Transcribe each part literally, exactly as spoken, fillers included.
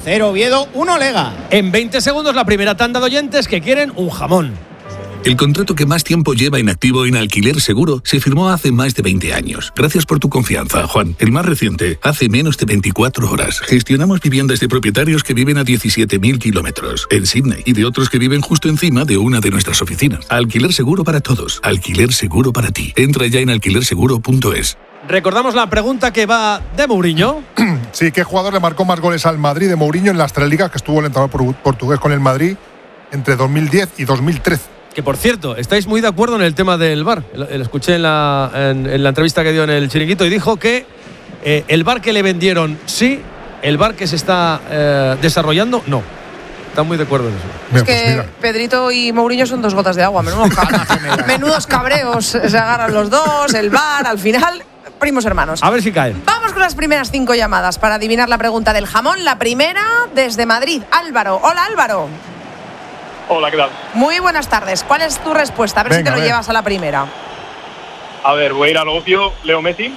cero Oviedo, uno Lega. En veinte segundos la primera tanda de oyentes que quieren un jamón. El contrato que más tiempo lleva inactivo en Alquiler Seguro se firmó hace más de veinte años. Gracias por tu confianza, Juan. El más reciente, hace menos de veinticuatro horas. Gestionamos viviendas de propietarios que viven a diecisiete mil kilómetros en Sydney y de otros que viven justo encima de una de nuestras oficinas. Alquiler Seguro para todos. Alquiler Seguro para ti. Entra ya en alquiler seguro punto es. Recordamos la pregunta que va de Mourinho. Sí, ¿qué jugador le marcó más goles al Madrid de Mourinho en las tres ligas que estuvo el entrenador portugués con el Madrid entre dos mil diez y dos mil trece? Que por cierto, estáis muy de acuerdo en el tema del V A R. Lo escuché en la, en, en la entrevista que dio en el Chiringuito y dijo que eh, el V A R que le vendieron sí, el V A R que se está eh, desarrollando no. Están muy de acuerdo en eso. Es que pues Pedrito y Mourinho son dos gotas de agua. Menudos, cab- menudos cabreos. Se agarran los dos, el V A R, al final, primos hermanos. A ver si caen. Vamos con las primeras cinco llamadas para adivinar la pregunta del jamón. La primera desde Madrid, Álvaro. Hola, Álvaro. Hola, ¿qué tal? Muy buenas tardes. ¿Cuál es tu respuesta? A ver Venga, si te lo a llevas a la primera. A ver, voy a ir al obvio. Leo Messi.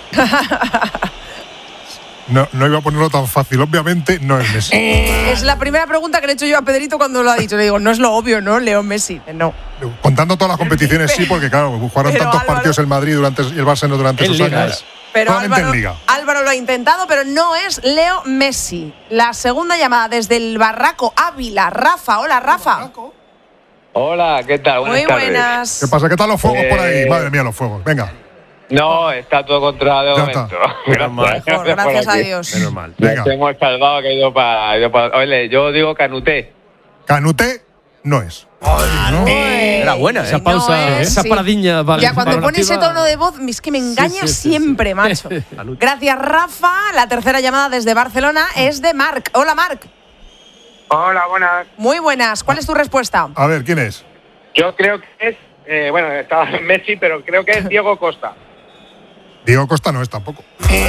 No, no iba a ponerlo tan fácil. Obviamente no es Messi. Es la primera pregunta que le he hecho yo a Pedrito cuando lo ha dicho. Le digo, no es lo obvio, ¿no? Leo Messi. No. Contando todas las competiciones sí, porque claro, jugaron Pero tantos Álvaro, partidos el Madrid durante, y el Barcelona durante en esos Liga años. es. Pero Solamente Álvaro, en Liga. Álvaro lo ha intentado, pero no es Leo Messi. La segunda llamada desde el Barraco Ávila. Rafa. Hola, Rafa. Hola, ¿qué tal? Buenas Muy tardes. buenas. ¿Qué pasa? ¿Qué tal los fuegos Eh, por ahí? Madre mía, los fuegos. Venga. No, está todo controlado de Ya momento. está. Gracias, Mejor, por gracias a aquí. Dios. Menos mal. Nos Venga. hemos salvado, que ha ido para, ha ido para… Oye, yo digo Canuté. Canuté no es. Era buena, esa No pausa, es, esa sí. paradiña. Vale, Ya cuando pone ese valorativa. tono de voz, es que me engaña Sí, sí, sí, siempre, sí. macho. Gracias, Rafa. La tercera llamada desde Barcelona es de Marc. Hola, Marc. Hola, buenas. Muy buenas. ¿Cuál es tu respuesta? A ver, ¿quién es? Yo creo que es… Eh, bueno, estaba Messi, pero creo que es Diego Costa. Diego Costa no es tampoco.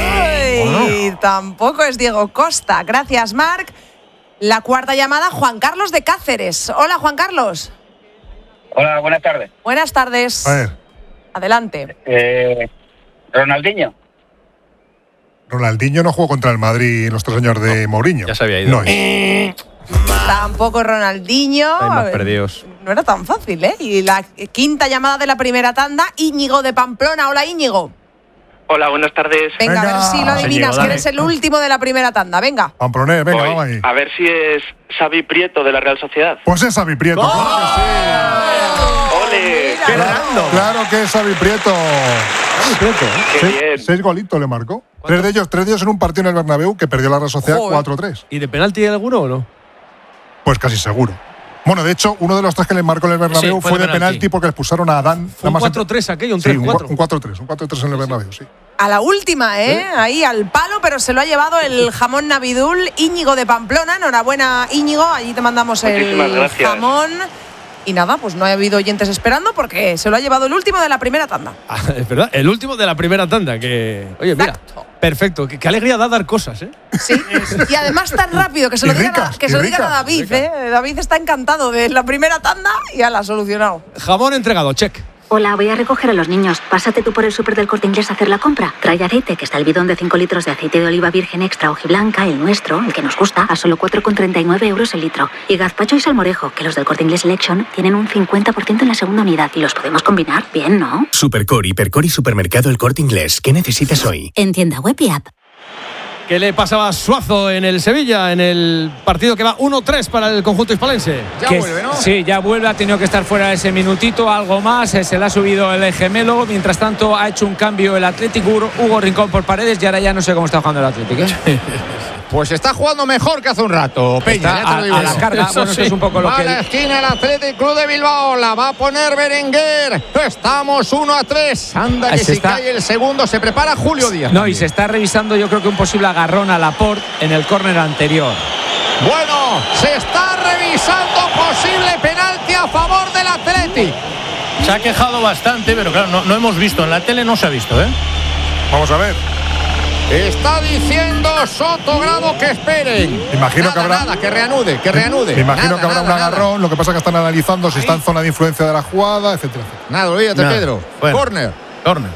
Uy, tampoco es Diego Costa. Gracias, Marc. La cuarta llamada, Juan Carlos de Cáceres. Hola, Juan Carlos. Hola, buenas tardes. Buenas tardes. A ver, Adelante. Eh, Ronaldinho. Ronaldinho no jugó contra el Madrid en los tres años de Mourinho. ya se había ido. No es. Tampoco Ronaldinho. Hay más perdidos. No era tan fácil, ¿eh? Y la quinta llamada de la primera tanda, Íñigo de Pamplona. Hola, Íñigo. Hola, buenas tardes. Venga, Venga. a ver si lo adivinas, Íñigo, que dale. eres el último de la primera tanda. Venga. Pamplonés, venga, Voy. vamos ahí. A ver si es Xavi Prieto de la Real Sociedad. Pues es Xavi Prieto. ¡Oh! Claro que ¡Ole! ¡Qué sí. random! Claro que es Xavi Prieto. ¡Qué Seis, bien! seis golitos le marcó. Tres de ellos, tres de ellos en un partido en el Bernabéu que perdió la Real Sociedad Joder. cuatro tres. ¿Y de penalti hay alguno o no? Pues casi seguro. Bueno, de hecho, uno de los tres que le marcó en el Bernabéu Sí, fue, de penalti. porque le expulsaron a Adán. Fue un nada más cuatro tres aquello, un Sí, tres un cuatro. cua- un cuatro tres, un cuatro tres en el Bernabéu, sí. A la última, ¿eh? Ahí al palo, pero se lo ha llevado el jamón Navidul, Íñigo de Pamplona. Enhorabuena, Íñigo. Allí te mandamos Muchísimas el gracias. jamón. Y nada, pues no ha habido oyentes esperando porque se lo ha llevado el último de la primera tanda. Ah, es verdad, el último de la primera tanda. Que, oye, mira, Exacto. perfecto. Qué, qué alegría da dar cosas, ¿eh? Sí. Y además tan rápido que se lo Y digan, ricas, a, que y se lo digan a ricas, David, ¿eh? David está encantado de la primera tanda y ya la ha solucionado. Jamón entregado, check. Hola, voy a recoger a los niños. Pásate tú por el súper del Corte Inglés a hacer la compra. Trae aceite, que está el bidón de cinco litros de aceite de oliva virgen extra hojiblanca, el nuestro, el que nos gusta, a solo cuatro con treinta y nueve euros el litro. Y gazpacho y salmorejo, que los del Corte Inglés Selection tienen un cincuenta por ciento en la segunda unidad. Y los podemos combinar bien, ¿no? Supercore, Hipercore y Supermercado El Corte Inglés. ¿Qué necesitas hoy? En tienda web y app. ¿Qué le pasaba a Suazo en el Sevilla, en el partido que va uno tres para el conjunto hispalense? Ya vuelve, ¿no? Sí, ya vuelve, ha tenido que estar fuera ese minutito, algo más, se le ha subido el gemelo, mientras tanto ha hecho un cambio el Athletic, Hugo Rincón por Paredes y ahora ya no sé cómo está jugando el Athletic, ¿eh? Pues está jugando mejor que hace un rato, Peña. Está ya te lo a, digo a la yo. carga, Eso bueno, sí. eso es un poco lo Va a que… la esquina el Athletic Club de Bilbao, la va a poner Berenguer. Estamos uno a tres. Anda que Se si está- cae el segundo, se prepara Julio Díaz. No, y también. se está revisando yo creo que un posible agarrón a Laporte en el córner anterior. Bueno, se está revisando posible penalti a favor del Athletic. Se ha quejado bastante, pero claro, no, no hemos visto. En la tele no se ha visto, ¿eh? Vamos a ver. Está diciendo Soto Grado que esperen. Imagino nada, que habrá- nada, que reanude, que reanude. Me imagino Nada, que habrá nada, un nada. agarrón, lo que pasa es que están analizando si está en zona de influencia de la jugada, etcétera, etcétera. Nada, olvídate, Nada. Pedro. Bueno. Corner. Corner.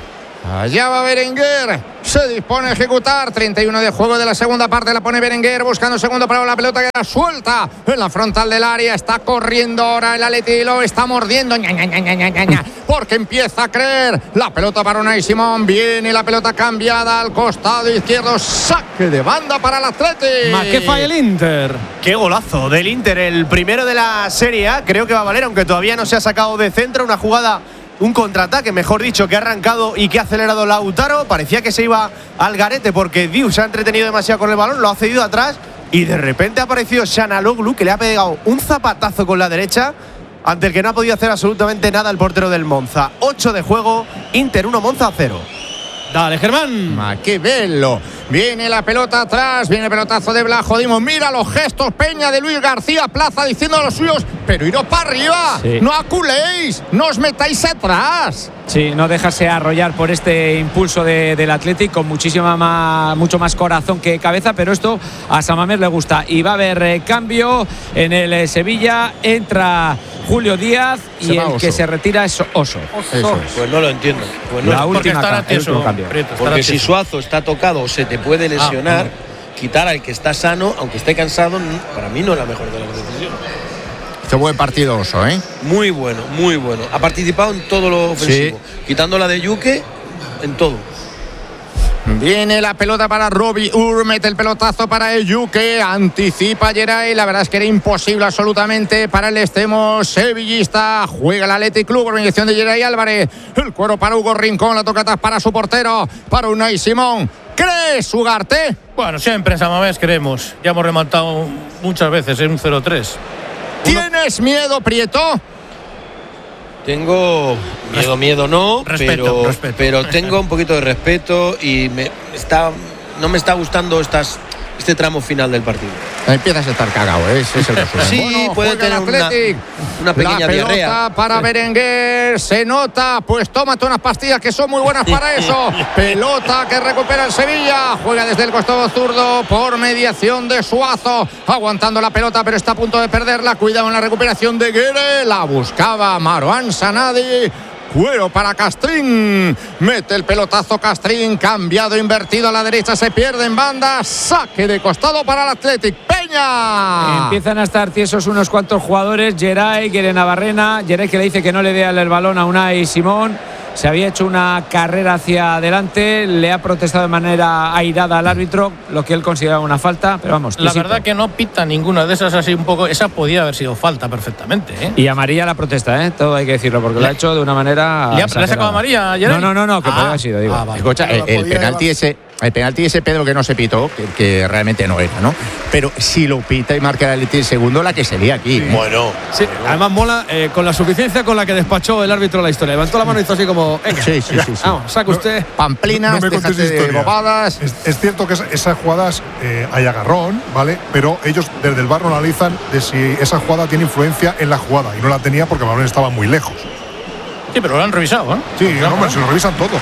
Allá va Berenguer, se dispone a ejecutar. treinta y uno de juego de la segunda parte, la pone Berenguer buscando segundo para la pelota, queda suelta en la frontal del área. Está corriendo ahora el Atleti, lo está mordiendo, ña, ña, ña, ña, ña, ña, porque empieza a creer. La pelota para Unai Simón, viene la pelota cambiada al costado izquierdo, saque de banda para el Atleti. ¿Ma qué falla el Inter? Qué golazo del Inter, el primero de la Serie A, creo que va a valer, aunque todavía no se ha sacado de centro, una jugada, un contraataque, mejor dicho, que ha arrancado y que ha acelerado Lautaro. Parecía que se iba al garete porque Diu se ha entretenido demasiado con el balón, lo ha cedido atrás y de repente ha aparecido Çalhanoğlu, que le ha pegado un zapatazo con la derecha ante el que no ha podido hacer absolutamente nada el portero del Monza. ocho de juego, Inter uno, Monza cero. Dale, Germán. Ma, qué bello. Viene la pelota atrás, viene el pelotazo de Blajodimos. Mira los gestos, Peña, de Luis García Plaza diciendo a los suyos, pero iros para arriba, sí. No aculéis, no os metáis atrás. Sí, no dejarse arrollar por este impulso de, del Athletic con muchísima más, mucho más corazón que cabeza, pero esto a San Mamés le gusta. Y va a haber eh, cambio en el eh, Sevilla, entra Julio Díaz y el Oso. Que se retira es Oso. Oso. Pues no lo entiendo. Pues no, la última ca- el último cambio. Prieto, porque si Suazo está tocado o se te puede lesionar, ah, quitar al que está sano, aunque esté cansado, para mí no es la mejor de las decisiones. Qué buen partido Oso, ¿eh? Muy bueno, muy bueno. Ha participado en todo lo ofensivo. Sí. Quitando la de Yuke, en todo. Viene la pelota para Robbie Ur, mete el pelotazo para el Yuke, anticipa Geray. La verdad es que era imposible absolutamente para el extremo sevillista. Juega el Athletic Club, organización de Geray Álvarez. El cuero para Hugo Rincón, la toca atrás para su portero, para Unai Simón. ¿Crees, Ugarte? Bueno, siempre en San Mamés creemos. Ya hemos remontado muchas veces en un cero tres. ¿Tienes miedo, Prieto? Tengo miedo, miedo no, respeto, pero, respeto. pero tengo un poquito de respeto y me está, no me está gustando estas, este tramo final del partido. Empiezas a estar cagado, ¿eh? Ese es el resumen. Sí, bueno, puede tener una, una pequeña la pelota diarrea. Para Berenguer, se nota, pues tómate unas pastillas que son muy buenas para eso. Pelota que recupera el Sevilla, juega desde el costado zurdo por mediación de Suazo, aguantando la pelota pero está a punto de perderla. Cuidado en la recuperación de Guerre, la buscaba Marouane Sanadi. Cuero para Castrín, mete el pelotazo Castrín, cambiado, invertido a la derecha, se pierde en banda, saque de costado para el Athletic. Peña. Empiezan a estar tiesos unos cuantos jugadores, Geray, Guere Navarrena, Geray que le dice que no le dé el balón a Unai Simón. Se había hecho una carrera hacia adelante, le ha protestado de manera airada al árbitro, lo que él consideraba una falta, pero vamos. La verdad que no pita ninguna de esas así un poco, esa podía haber sido falta perfectamente, ¿eh? Y a María la protesta, ¿eh? Todo hay que decirlo, porque lo ha hecho de una manera. ¿Le ha, ¿le ha sacado a María ayer? No, no, no, no, que ah, podía haber sido, digo. Ah, vale. Escucha, el, el penalti ese. El penalti ese, Pedro, que no se pitó, que, que realmente no era, ¿no? Pero si lo pita y marca el Atleti el segundo, la que sería aquí, ¿eh? Bueno. Sí, además mola eh, con la suficiencia con la que despachó el árbitro la historia. Levantó la mano y hizo así como... Venga, sí, sí, sí, sí. Vamos, saca usted. No, Pamplinas, no me contes de bobadas. Es, es cierto que esas jugadas eh, hay agarrón, ¿vale? Pero ellos desde el bar no analizan de si esa jugada tiene influencia en la jugada. Y no la tenía porque el balón estaba muy lejos. Sí, pero lo han revisado, ¿eh? Sí, no, hombre, se lo revisan todo.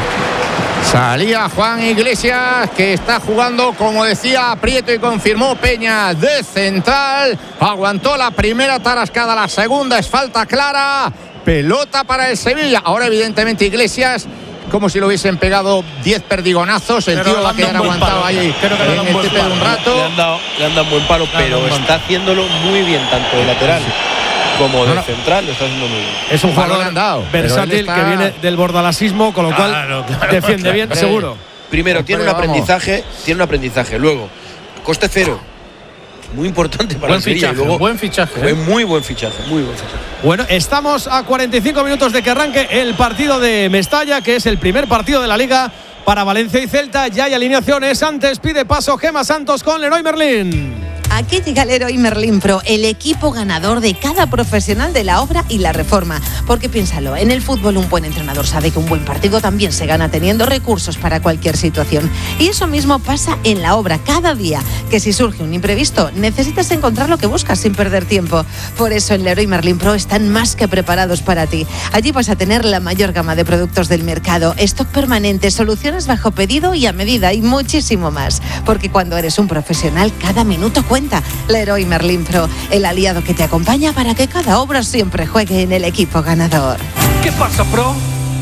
Salía Juan Iglesias, que está jugando, como decía Prieto y confirmó Peña, de central. Aguantó la primera tarascada, la segunda es falta clara. Pelota para el Sevilla. Ahora, evidentemente, Iglesias, como si lo hubiesen pegado diez perdigonazos. El pero tío va a quedar aguantado palo, ahí creo que en el tepe de un rato. Le han dado, le han dado un buen palo, pero está haciéndolo muy bien, tanto de lateral como de no, no. central, lo está haciendo muy bien. Es un jugador versátil está... que viene del bordalasismo, con lo cual claro, claro, defiende claro, bien, claro. seguro. Primero, tiene un aprendizaje, tiene un aprendizaje. Luego, coste cero. Muy importante para buen el Sevilla. Fichaje, luego, buen fichaje. Fue muy buen fichaje, muy buen fichaje. Bueno, estamos a cuarenta y cinco minutos de que arranque el partido de Mestalla, que es el primer partido de la Liga para Valencia y Celta. Ya hay alineaciones. Antes pide paso Gemma Santos con Leroy Merlin. Aquí llega el Leroy Merlin Pro, el equipo ganador de cada profesional de la obra y la reforma. Porque piénsalo, en el fútbol un buen entrenador sabe que un buen partido también se gana teniendo recursos para cualquier situación. Y eso mismo pasa en la obra cada día, que si surge un imprevisto, necesitas encontrar lo que buscas sin perder tiempo. Por eso en Leroy Merlin Pro están más que preparados para ti. Allí vas a tener la mayor gama de productos del mercado, stock permanente, soluciones bajo pedido y a medida y muchísimo más. Porque cuando eres un profesional, cada minuto cuenta. Leroy Merlin Pro, el aliado que te acompaña para que cada obra siempre juegue en el equipo ganador. ¿Qué pasa, Pro?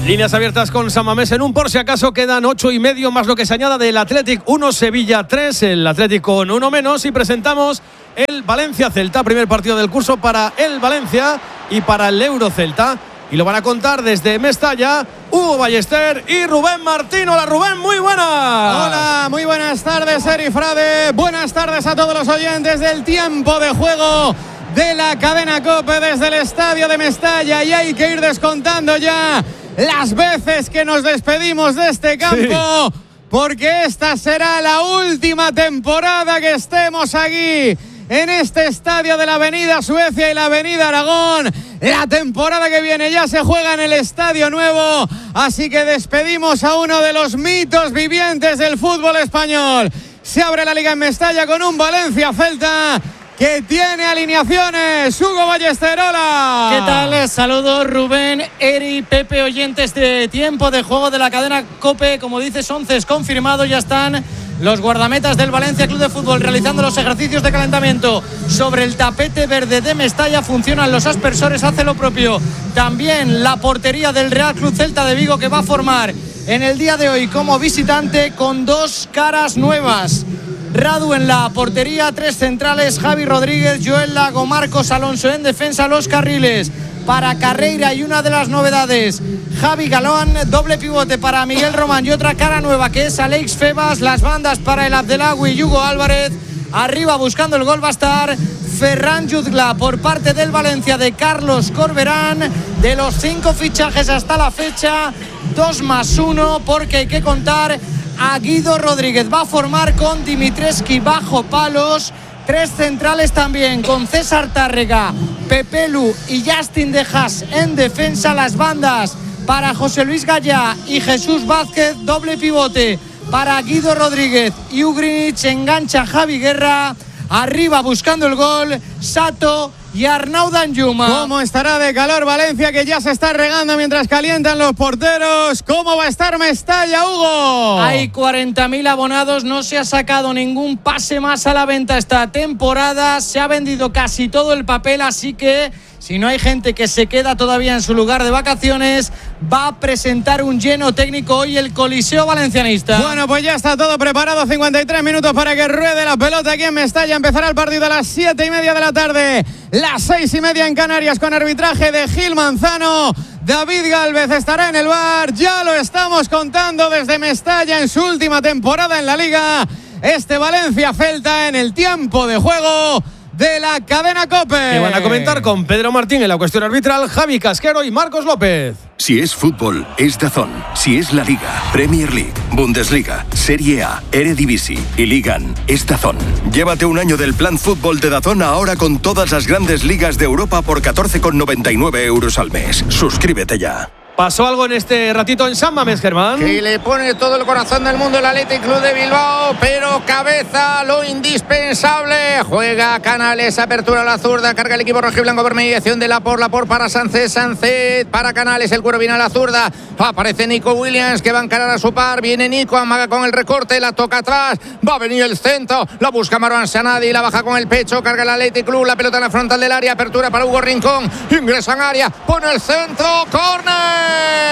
Líneas abiertas con San Mamés en un por si acaso. Quedan ocho y medio más lo que se añada del Athletic uno, Sevilla tres. El Athletic con uno menos. Y presentamos el Valencia Celta. Primer partido del curso para el Valencia y para el Euro Celta. Y lo van a contar desde Mestalla Hugo Ballester y Rubén Martín. Hola Rubén, muy buenas. Hola, muy buenas tardes, Eri Frade. Buenas tardes a todos los oyentes del tiempo de juego de la cadena COPE desde el estadio de Mestalla. Y hay que ir descontando ya las veces que nos despedimos de este campo, sí, porque esta será la última temporada que estemos aquí en este estadio de la Avenida Suecia y la Avenida Aragón. La temporada que viene ya se juega en el Estadio Nuevo, así que despedimos a uno de los mitos vivientes del fútbol español. Se abre la Liga en Mestalla con un Valencia Celta que tiene alineaciones. Hugo Ballester, hola. ¿Qué tal? Saludos Rubén, Eri, Pepe, oyentes de tiempo de juego de la cadena COPE. Como dices, once es confirmado, ya están los guardametas del Valencia Club de Fútbol realizando los ejercicios de calentamiento sobre el tapete verde de Mestalla. Funcionan los aspersores, hace lo propio también la portería del Real Club Celta de Vigo, que va a formar en el día de hoy como visitante con dos caras nuevas. Radu en la portería, tres centrales, Javi Rodríguez, Joel Lago, Marcos Alonso en defensa, los carriles para Carreira y una de las novedades, Javi Galán, doble pivote para Miguel Román y otra cara nueva que es Alex Febas, las bandas para el Abdelawi y Hugo Álvarez, arriba buscando el gol va a estar Ferran Jutgla por parte del Valencia de Carlos Corberán. De los cinco fichajes hasta la fecha, dos más uno, porque hay que contar a Guido Rodríguez, va a formar con Dimitrescu bajo palos, tres centrales también con César Tárrega, Pepelu y Justin Dejas en defensa, las bandas para José Luis Gallá y Jesús Vázquez, doble pivote para Guido Rodríguez y Ugrinic, engancha Javi Guerra, arriba buscando el gol Sato y Arnau Danjuma. ¿Cómo estará de calor Valencia, que ya se está regando mientras calientan los porteros? ¿Cómo va a estar Mestalla, Hugo? Hay cuarenta mil abonados, no se ha sacado ningún pase más a la venta esta temporada, se ha vendido casi todo el papel, así que si no hay gente que se queda todavía en su lugar de vacaciones, va a presentar un lleno técnico hoy el Coliseo Valencianista. Bueno, pues ya está todo preparado, cincuenta y tres minutos para que ruede la pelota aquí en Mestalla. Empezará el partido a las siete y media de la tarde, las seis y media en Canarias, con arbitraje de Gil Manzano. David Gálvez estará en el V A R, ya lo estamos contando desde Mestalla en su última temporada en la Liga. Este Valencia Celta en el tiempo de juego de la cadena COPE. Que van a comentar con Pedro Martín en la cuestión arbitral, Javi Casquero y Marcos López. Si es fútbol, es DAZN. Si es la Liga, Premier League, Bundesliga, Serie A, Eredivisie y Ligan, es DAZN. Llévate un año del plan fútbol de DAZN ahora con todas las grandes ligas de Europa por catorce con noventa y nueve euros al mes. Suscríbete ya. ¿Pasó algo en este ratito en San Mamés, Germán? Que le pone todo el corazón del mundo el Athletic Club de Bilbao, pero cabeza lo indispensable. Juega Canales, apertura a la zurda, carga el equipo rojiblanco por mediación de Lapor, Lapor para Sánchez, Sánchez para Canales, el cuero viene a la zurda, aparece Nico Williams que va a encarar a su par, viene Nico, amaga con el recorte, la toca atrás, va a venir el centro, la busca Marwan Sanadi, la baja con el pecho, carga el Athletic Club, la pelota en la frontal del área, apertura para Hugo Rincón, ingresa en área, pone el centro, córner.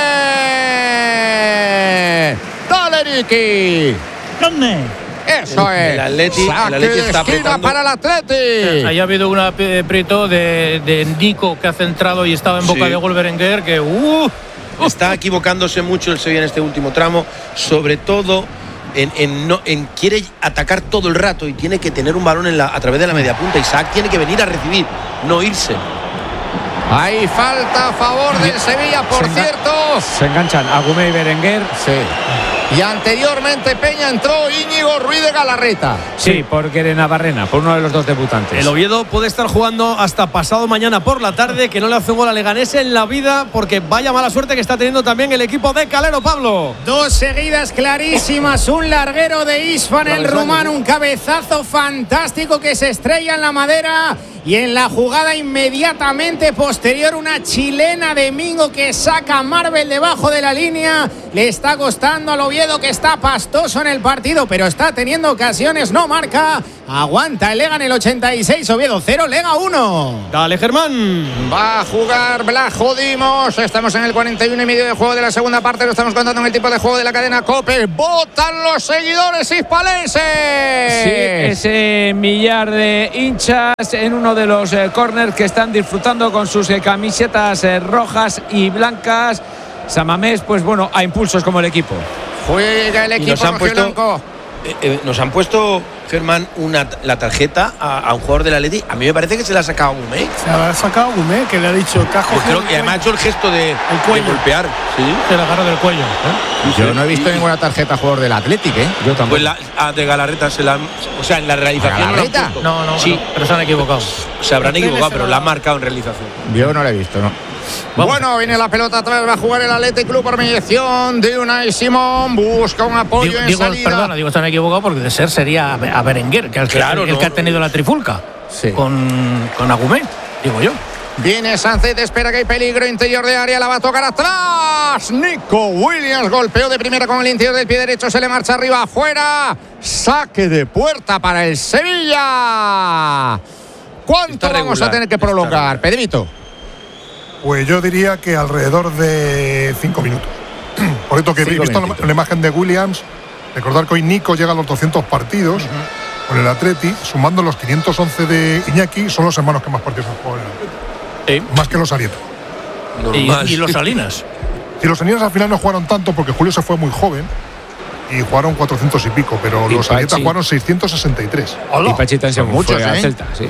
Dale, Ricky. ¿Dónde? Eso el, es. El Atleti, Saque el Atleti de está esquina apretando. para el Atleti. Ahí ha habido un aprieto de, de Nico, que ha centrado y estaba en boca Sí. de gol Berenguer, que uh, Está equivocándose mucho el Sevilla en este último tramo, sobre todo en, en, no, en quiere atacar todo el rato y tiene que tener un balón en la, a través de la media punta. Isaac tiene que venir a recibir, no irse. Hay falta a favor del Sevilla, por se cierto. Se enganchan Agumé y Berenguer. Sí. Y anteriormente Peña entró Íñigo Ruiz de Galarreta. Sí, por Guerena Barrena, por uno de los dos debutantes. El Oviedo puede estar jugando hasta pasado mañana por la tarde, que no le hace un gol a Leganés en la vida, porque vaya mala suerte que está teniendo también el equipo de Calero, Pablo. Dos seguidas clarísimas, un larguero de Isfan, el rumano, un cabezazo fantástico que se estrella en la madera, y en la jugada inmediatamente posterior una chilena de Mingo que saca a Marvel debajo de la línea. Le está costando al Oviedo Oviedo, que está pastoso en el partido, pero está teniendo ocasiones, no marca. Aguanta el Lega en el ochenta y seis, Oviedo cero, Lega uno. Dale, Germán. Va a jugar Blajo Dimos. Estamos en el cuarenta y uno y medio de juego de la segunda parte. Lo estamos contando en el tipo de juego de la cadena COPE. ¡Votan los seguidores hispalenses! Sí, ese millar de hinchas en uno de los eh, corners que están disfrutando con sus eh, camisetas eh, rojas y blancas. San Mamés, pues bueno, a impulsos como el equipo. Juega el equipo rojiblanco. Eh, eh, nos han puesto, Germán, una, la tarjeta a, a un jugador del Atleti. A mí me parece que se la ha sacado Gumé. Se la ha sacado Gumé, que le ha dicho cajo. Yo creo que además ha hecho el gesto de, de golpear. Sí. Se la agarra del cuello. ¿eh? Yo no he visto ninguna tarjeta a jugador del Athletic, ¿eh? Yo tampoco. Pues la a de Galarreta se la, o sea, en la realización. ¿Galarreta? No, no, sí, no, pero se han equivocado. Se habrán equivocado, pero la han marcado en realización. Yo no la he visto, no. Vamos. Bueno, viene la pelota atrás, va a jugar el Athletic Club por mediación de Unai Simón, busca un apoyo digo, en digo, salida. Perdona, digo, están equivocados porque de ser sería a Berenguer, que es el, claro, el, el no, que ha tenido la trifulca sí. con, con Agumé, digo yo. Viene Sánchez, espera que hay peligro interior de área, la va a tocar atrás. Nico Williams golpeó de primera con el interior del pie derecho, se le marcha arriba, afuera. Saque de puerta para el Sevilla. ¿Cuánto vamos regular, a tener que prolongar, Pedrito? Pues yo diría que alrededor de cinco minutos. Por esto que he visto minutitos. La imagen de Williams, recordar que hoy Nico llega a los doscientos partidos uh-huh. con el Atleti, sumando los quinientos once de Iñaki, son los hermanos que más partidos han jugado en el Atleti. Sí. Más que los Salinas. ¿Y, y los Salinas? Y los Salinas al final no jugaron tanto porque Julio se fue muy joven y jugaron cuatrocientos y pico, pero y los Salinas jugaron seiscientos sesenta y tres. ¡Hola! Y Pachita son muchos, ¿eh? Celta, sí.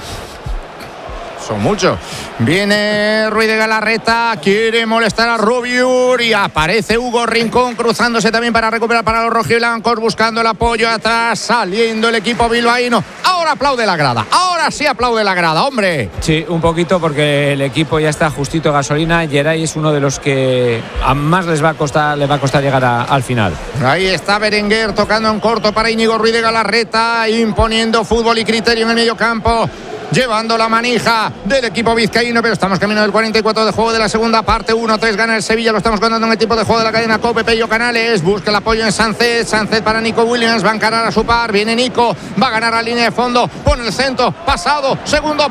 Son muchos. Viene Ruiz de Galarreta, quiere molestar a Rubiur y aparece Hugo Rincón cruzándose también para recuperar para los rojiblancos, buscando el apoyo atrás, saliendo el equipo bilbaíno. Ahora aplaude la grada, ahora sí aplaude la grada, hombre. Sí, un poquito porque el equipo ya está justito de gasolina. Geray es uno de los que a más les va a costar, les va a costar llegar a, al final. Ahí está Berenguer tocando en corto para Íñigo Ruiz de Galarreta, imponiendo fútbol y criterio en el medio campo, llevando la manija del equipo vizcaíno, pero estamos camino del cuarenta y cuatro de juego de la segunda parte. uno tres gana el Sevilla, lo estamos contando en el tipo de juego de la cadena COPE. Pello Canales busca el apoyo en Sánchez, Sánchez para Nico Williams, va a encarar a su par, viene Nico, va a ganar la línea de fondo, pone el centro, pasado, segundo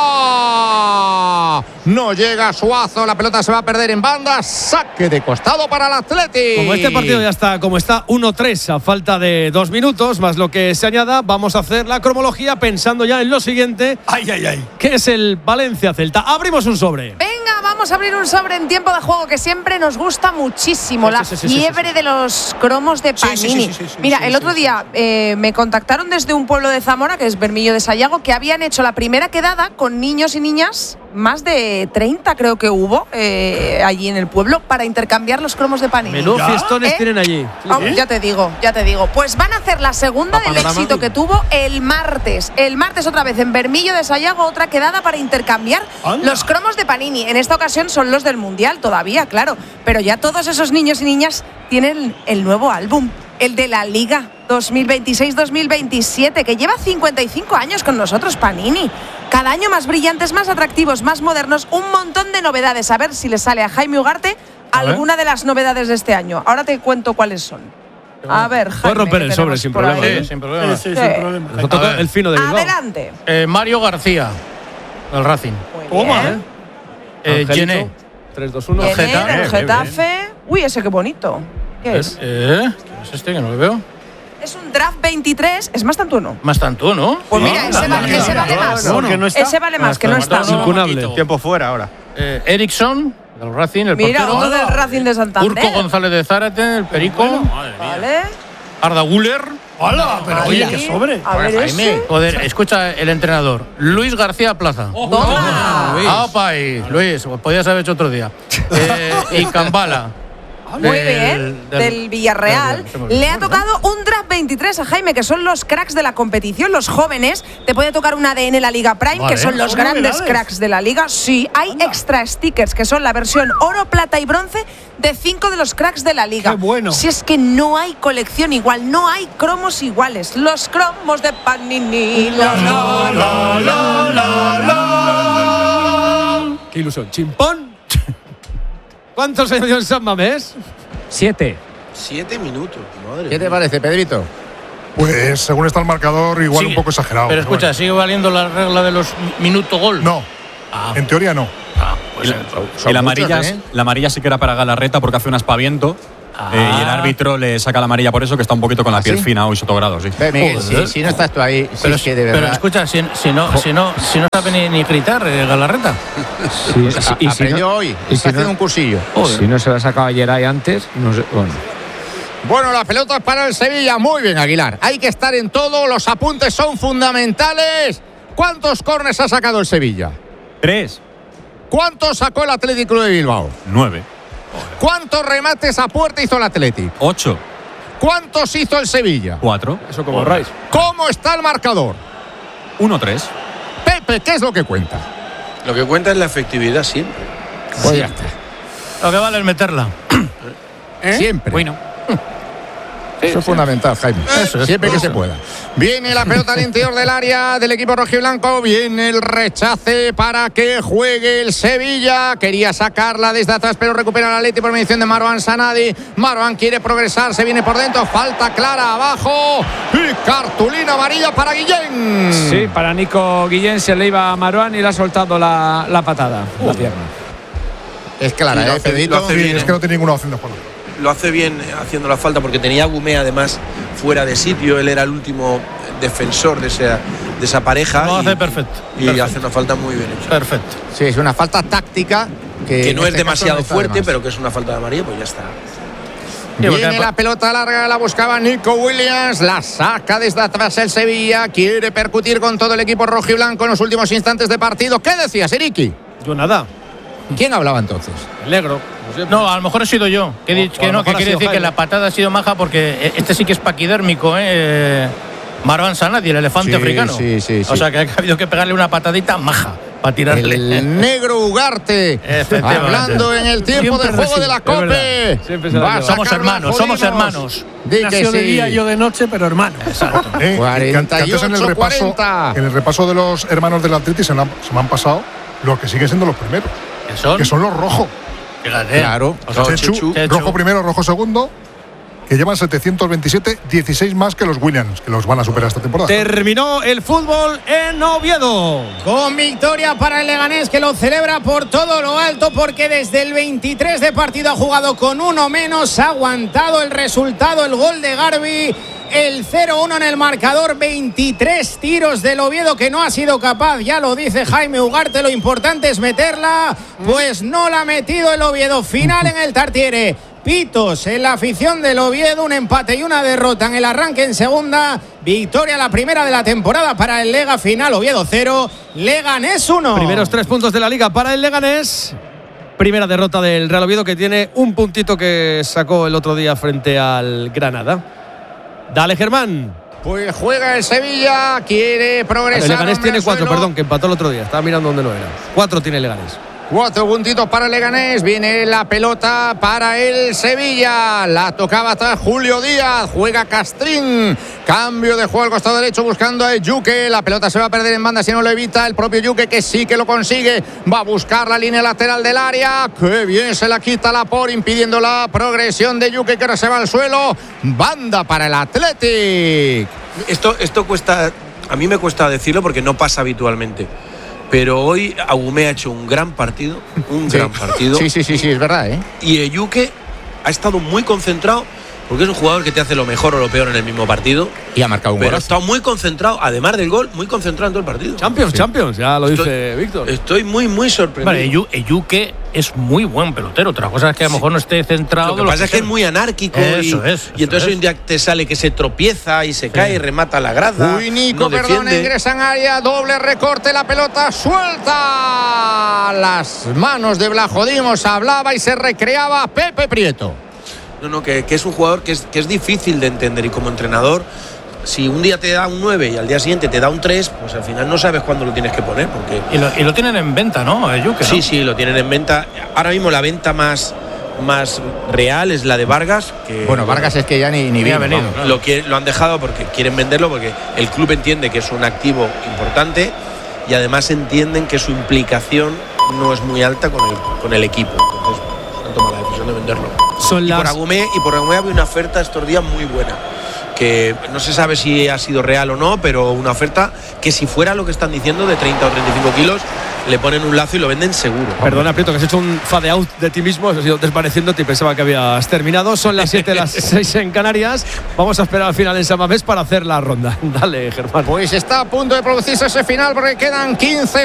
palo, no llega Suazo, la pelota se va a perder en banda, saque de costado para el Athletic. Como este partido ya está como está, uno tres a falta de dos minutos, más lo que se añada, vamos a hacer la cromología pensando ya en lo siguiente. Ay, ay, ay. ¿Qué es el Valencia-Celta? Abrimos un sobre. Venga, vamos a abrir un sobre en tiempo de juego que siempre nos gusta muchísimo. Sí, la sí, sí, fiebre sí, sí, sí. de los cromos de Panini. Sí, sí, sí, sí, sí, Mira, sí, el otro sí, día eh, me contactaron desde un pueblo de Zamora, que es Bermillo de Sayago, que habían hecho la primera quedada con niños y niñas, más de treinta creo que hubo eh, allí en el pueblo, para intercambiar los cromos de Panini. Menudos fiestones ¿Eh? tienen allí. Sí, oh, ¿eh? Ya te digo, ya te digo. Pues van a hacer la segunda del éxito que tuvo el martes. El martes otra vez en Bermillo de Sayago, otra quedada para intercambiar Anda. los cromos de Panini. En esta ocasión son los del Mundial todavía, claro. Pero ya todos esos niños y niñas tienen el nuevo álbum, el de la Liga dos mil veintiséis dos mil veintisiete, que lleva cincuenta y cinco años con nosotros, Panini. Cada año más brillantes, más atractivos, más modernos, un montón de novedades. A ver si le sale a Jaime Ugarte a alguna de las novedades de este año. Ahora te cuento cuáles son. A ver, Jaime. Puedes romper el sobre sin problema. Sí, sin problema. Sí, sí, sin problema. Nos toca el fino de Bilbao. Adelante. Eh, Mario García, el Racing. Toma, ¿eh? eh Gené. tres dos uno. Gené, el Getafe. Uy, ese qué bonito. ¿Qué es? Eh, ¿Qué es este que no lo veo? Es un draft veintitrés, es más tantuno. Más tantuno. Pues mira, ese, ah, vale, ese vale más. No, no, no ese vale más, que no está. Incunable. Tiempo fuera ahora. Eh, Erickson, del Racing, el mira, portero. uno del Racing de Santander. Urco González de Zárate, el Perico. Bueno, madre mía. Vale. Arda Guller. ¡Hola! Pero Ahí. oye, qué sobre. A ver, ese. Joder, escucha el entrenador. Luis García Plaza. Oh, ¡Toma! Luis. ¡Apa ahí! Luis, podías haber hecho otro día. eh, y Cambala. Muy bien, del, del Villarreal. Del, del, Le ha tocado un draft veintitrés a Jaime, que son los cracks de la competición, los jóvenes. Te puede tocar un A D N la Liga Prime, vale, que son los grandes cracks de la liga. Sí, hay Anda. extra stickers, que son la versión oro, plata y bronce de cinco de los cracks de la liga. Qué bueno. Si es que no hay colección igual, no hay cromos iguales. Los cromos de Panini. La, la, la, la, la, la. Qué ilusión. Chimpón. ¿Cuántos años en San Mamés? Siete. Siete minutos, madre. ¿Qué te parece, Pedrito? Pues según está el marcador, igual Sí, un poco exagerado. Pero escucha, bueno. ¿sigue valiendo la regla de los minuto gol? No, Ah, en teoría no. ah, pues, Y la, son y la muchos, amarilla, ¿eh? la amarilla sí que era para Galarreta porque hace un aspaviento. Ah. eh, y el árbitro le saca la amarilla por eso, que está un poquito con la ¿Ah, piel sí? fina hoy Sotogrado, sí. Ve, Miguel, Joder. si, si no estás tú ahí, sí pero, es que de verdad. pero escucha, si, si no, si no, si no sabe ni, ni gritar, eh, Galarreta. Sí, A- sí, y si aprendió no- hoy, y está si no- haciendo un cursillo. Si no se la sacaba ayer ahí antes, no sé. Bueno. Bueno, la pelota es para el Sevilla. Muy bien, Aguilar. Hay que estar en todo. Los apuntes son fundamentales. ¿Cuántos córners ha sacado el Sevilla? Tres. ¿Cuántos sacó el Atlético de Bilbao? Nueve. ¿Cuántos remates a puerta hizo el Atlético? Ocho. ¿Cuántos hizo el Sevilla? Cuatro. Eso como Rice. ¿Cómo está el marcador? Uno, tres. Pepe, ¿qué es lo que cuenta? Lo que cuenta es la efectividad siempre. Pues ya está. Lo que vale es meterla. Siempre. Bueno. Eso es fundamental, Jaime. Eso es, Siempre que eso. se pueda. Viene la pelota al interior del área del equipo rojiblanco. Viene el rechace para que juegue el Sevilla. Quería sacarla desde atrás, pero recupera la Atleti por mediación de Marwan Sanadi. Marwan quiere progresar, se viene por dentro. Falta clara abajo. Y cartulina amarilla para Guillén. Sí, para Nico Guillén se le iba a Marouane y le ha soltado la, la patada, la pierna. Es clara, Sí, lo ¿eh, hace- Pedrito? lo hace Sí, bien, es ¿eh? que no tiene ninguna opción de juego. Lo hace bien haciendo la falta porque tenía a Gumé además fuera de sitio. Él era el último defensor de esa, de esa pareja. Lo y, hace perfecto. Y perfecto. hace una falta muy bien hecha. Perfecto. Sí, es una falta táctica. Que, Que en no es este caso demasiado no está de fuerte, más. pero que es una falta de amarilla, pues ya está. Viene la pelota larga, la buscaba Nico Williams, la saca desde atrás el Sevilla, quiere percutir con todo el equipo rojo y blanco en los últimos instantes de partido. ¿Qué decías, Eriki? Yo nada. ¿Quién hablaba entonces? El negro. No, a lo mejor he sido yo. Que, he O- dicho o a que lo no, mejor que ha quiere sido decir que Jaime. la patada ha sido maja porque este sí que es paquidérmico, ¿eh? eh Marwan Sanadi, el elefante Sí, africano. sí, sí, sí. O sea que ha habido que pegarle una patadita maja para tirarle. El negro Ugarte, Efectivamente. hablando en el tiempo Siempre de juego de la recibe, es Cope. verdad. Siempre se la Va a lleva. Somos sacar hermanos, somos Bajodinos. hermanos. Di que Nació de sí. día, yo de noche, pero hermano. Exacto. Eh, que- que cuarenta y antes en el ocho, repaso, cuarenta. en el repaso de los hermanos del Atleti se, me han- se me han pasado los que siguen siendo los primeros, ¿Qué son? que son los rojos. Fíjate. Claro. O sea, Chechu, Chechu. rojo primero, rojo segundo, que llevan setecientos veintisiete, dieciséis más que los Williams, que los van a superar esta temporada. Terminó el fútbol en Oviedo. Con victoria para el Leganés, que lo celebra por todo lo alto, porque desde el veintitrés de partido ha jugado con uno menos, ha aguantado el resultado, el gol de Garbi, el cero uno en el marcador, veintitrés tiros del Oviedo que no ha sido capaz, ya lo dice Jaime Ugarte, lo importante es meterla, pues no la ha metido el Oviedo. Final en el Tartiere. Pitos en la afición del Oviedo, un empate y una derrota en el arranque en segunda. Victoria la primera de la temporada para el Lega, final Oviedo cero, Leganés uno. Primeros tres puntos de la liga para el Leganés. Primera derrota del Real Oviedo, que tiene un puntito que sacó el otro día frente al Granada. Dale, Germán. Pues juega el Sevilla, quiere progresar. El Leganés hombre tiene al cuatro, suelo. perdón, que empató el otro día. Estaba mirando dónde no era. Cuatro tiene el Leganés. Cuatro puntitos para el Leganés. Viene la pelota para el Sevilla. La tocaba atrás Julio Díaz. Juega Castrín. Cambio de juego al costado derecho buscando a Yuque. La pelota se va a perder en banda si no lo evita el propio Yuque, que sí que lo consigue. Va a buscar la línea lateral del área. Qué bien se la quita la por, impidiendo la progresión de Yuque, que ahora se va al suelo. Banda para el Athletic. Esto, esto cuesta, a mí me cuesta decirlo porque no pasa habitualmente. Pero hoy Agumé ha hecho un gran partido, un Sí. gran partido. Sí, sí, sí, sí, es verdad, ¿eh? Y Eyuke ha estado muy concentrado, porque es un jugador que te hace lo mejor o lo peor en el mismo partido. Y ha marcado un Pero ha golazo. estado muy concentrado, además del gol, muy concentrado en todo el partido. Champions, Champions, ya lo Estoy- dice Víctor. Estoy muy, muy sorprendido. Vale, Eyu- Eyuke es muy buen pelotero. Otra cosa es que a lo mejor no esté centrado. Lo que de pasa es que sea. es muy anárquico. Eso y, es, y entonces eso hoy un día te sale que se tropieza y se cae y remata la grada. Uy, Nico, no perdón, defiende. ingresa en área, doble recorte, la pelota suelta. Las manos de Blajodimos, hablaba y se recreaba Pepe Prieto. No, no, que, que es un jugador que es, que es difícil de entender y como entrenador, si un día te da un nueve y al día siguiente te da un tres, pues al final no sabes cuándo lo tienes que poner. Porque Y lo, y lo tienen en venta, ¿no? Eyuke, ¿no? sí, sí, lo tienen en venta. Ahora mismo la venta más, más real es la de Vargas. Que, Bueno, Vargas es que ya ni, ni Ni ha vino, venido, vamos. claro. lo, que, lo han dejado porque quieren venderlo, porque el club entiende que es un activo importante y además entienden que su implicación no es muy alta con el, con el equipo. Entonces han tomado la decisión de venderlo. Son y las... por Agumé y por Agumé había una oferta estos días muy buena, que no se sabe si ha sido real o no, pero una oferta que si fuera lo que están diciendo de treinta o treinta y cinco kilos, le ponen un lazo y lo venden seguro. Perdona, Prieto, que has hecho un fade out de ti mismo, has ido desvaneciéndote y pensaba que habías terminado. Son las siete, las seis en Canarias. Vamos a esperar al final en San Mamés para hacer la ronda. Dale, Germán. Pues está a punto de producirse ese final porque quedan quince